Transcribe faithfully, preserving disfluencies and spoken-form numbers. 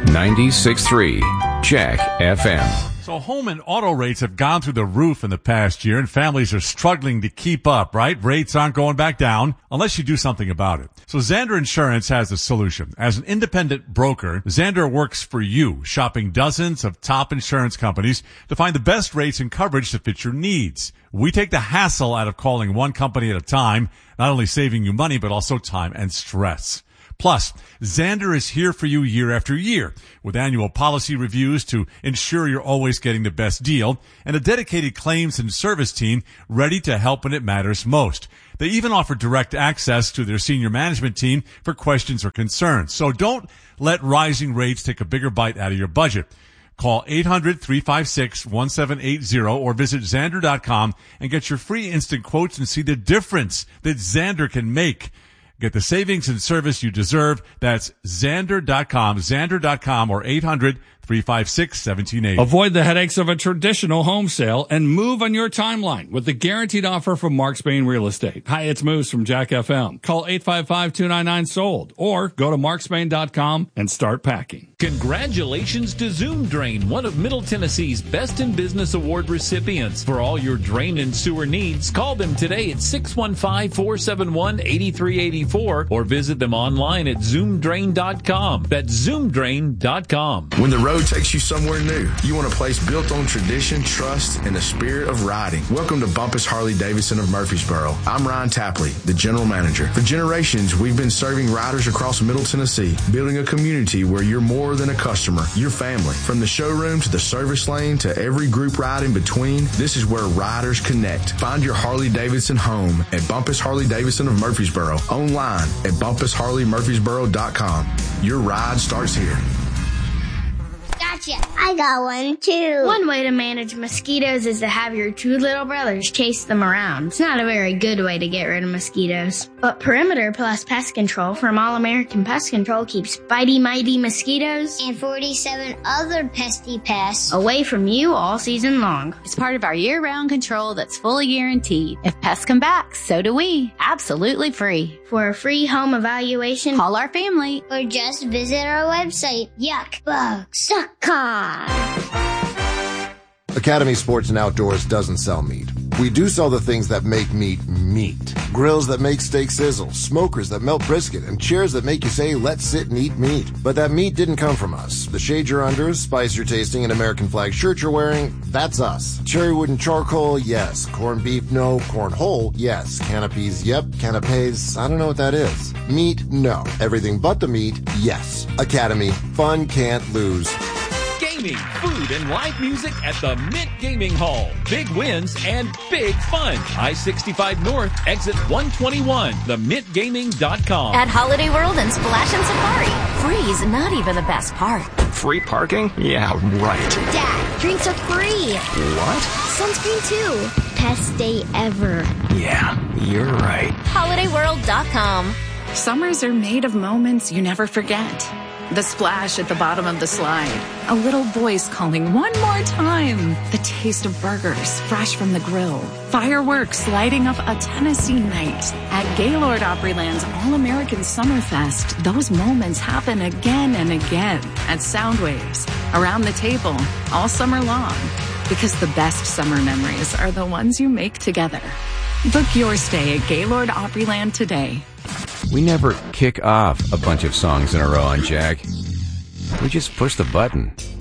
ninety-six point three Jack F M. So home and auto rates have gone through the roof in the past year, and families are struggling to keep up, right? Rates aren't going back down unless you do something about it. So Zander Insurance has a solution. As an independent broker, Zander works for you, shopping dozens of top insurance companies to find the best rates and coverage to fit your needs. We take the hassle out of calling one company at a time, not only saving you money, but also time and stress. Plus, Zander is here for you year after year with annual policy reviews to ensure you're always getting the best deal and a dedicated claims and service team ready to help when it matters most. They even offer direct access to their senior management team for questions or concerns. So don't let rising rates take a bigger bite out of your budget. Call eight hundred, three five six, one seven eight zero or visit Zander dot com and get your free instant quotes and see the difference that Zander can make. Get the savings and service you deserve. That's Zander dot com, Zander dot com, or eight hundred, three five six, one seven eight zero. Avoid the headaches of a traditional home sale and move on your timeline with the guaranteed offer from Mark Spain Real Estate. Hi, it's Moose from Jack F M. Call eight five five, two nine nine, sold or go to mark spain dot com and start packing. Congratulations to Zoom Drain, one of Middle Tennessee's Best in Business Award recipients. For all your drain and sewer needs, call them today at six one five, four seven one, eight three eight four or visit them online at zoom drain dot com. That's zoom drain dot com. When the road takes you somewhere new, you want a place built on tradition, trust, and the spirit of riding. Welcome to Bumpus Harley-Davidson of Murfreesboro. I'm Ryan Tapley, the general manager. For generations, we've been serving riders across Middle Tennessee, building a community where you're more than a customer, you're family. From the showroom to the service lane to every group ride in between, this is where riders connect. Find your Harley-Davidson home at Bumpus Harley-Davidson of Murfreesboro. Online at bumpus harley murfreesboro dot com. Your ride starts here. Gotcha. I got one too. One way to manage mosquitoes is to have your two little brothers chase them around. It's not a very good way to get rid of mosquitoes. But Perimeter Plus Pest Control from All American Pest Control keeps bitey mighty mosquitoes and forty-seven other pesky pests away from you all season long. It's part of our year-round control that's fully guaranteed. If pests come back, so do we. Absolutely free. For a free home evaluation, call our family or just visit our website, yuck bugs dot com. Academy Sports and Outdoors doesn't sell meat. We do sell the things that make meat meat. Grills that make steak sizzle, smokers that melt brisket, and chairs that make you say, let's sit and eat meat. But that meat didn't come from us. The shade you're under, spice you're tasting, and American flag shirt you're wearing, that's us. Cherry wood and charcoal, yes. Corned beef, no. Corn whole, yes. Canopies, yep. Canapes, I don't know what that is. Meat, no. Everything but the meat, yes. Academy, fun can't lose. Gaming, food, and live music at the Mint Gaming Hall. Big wins and big fun. I sixty-five North, exit one twenty-one. the mint gaming dot com. At Holiday World and Splash and Safari. Free's not even the best part. Free parking? Yeah, right. Dad, drinks are free. What? Sunscreen too. Best day ever. Yeah, you're right. holiday world dot com. Summers are made of moments you never forget. The splash at the bottom of the slide. A little voice calling one more time. The taste of burgers fresh from the grill. Fireworks lighting up a Tennessee night. At Gaylord Opryland's All-American Summerfest, those moments happen again and again. At Soundwaves, around the table, all summer long. Because the best summer memories are the ones you make together. Book your stay at Gaylord Opryland today. We never kick off a bunch of songs in a row on Jack. We just push the button.